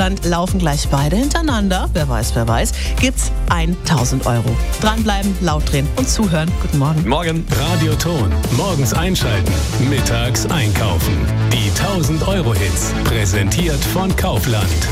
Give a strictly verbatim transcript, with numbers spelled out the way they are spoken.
Kaufland laufen gleich beide hintereinander, wer weiß, wer weiß, gibt's tausend Euro. Dranbleiben, laut drehen und zuhören. Guten Morgen. Morgen. Radioton. Morgens einschalten. Mittags einkaufen. Die tausend Euro Hits. Präsentiert von Kaufland.